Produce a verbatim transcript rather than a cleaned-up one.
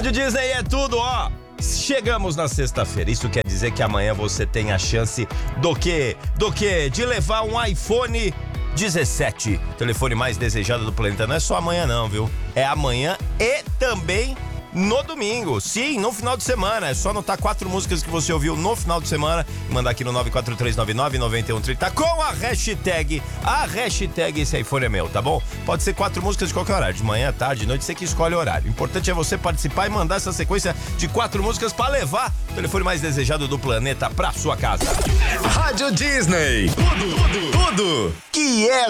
Rádio Disney é tudo, ó. Chegamos na sexta-feira. Isso quer dizer que amanhã você tem a chance do quê? Do quê? De levar um iPhone dezessete. Telefone mais desejado do planeta. Não é só amanhã não, viu? É amanhã e também no domingo. Sim, no final de semana. É só anotar quatro músicas que você ouviu no final de semana e mandar aqui no nove quatro três nove nove nove um três zero com a hashtag, a hashtag esse iPhone é meu, tá bom? Pode ser quatro músicas de qualquer horário, de manhã, tarde, noite, você que escolhe o horário. O importante é você participar e mandar essa sequência de quatro músicas pra levar o telefone mais desejado do planeta pra sua casa. Rádio Disney. Tudo, tudo, tudo que é